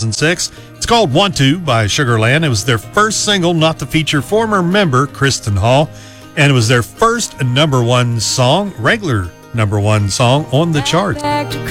2006. It's called Want To by Sugarland. It was their first single not to feature former member Kristen Hall, and it was their first number one song, regular number one song on the chart.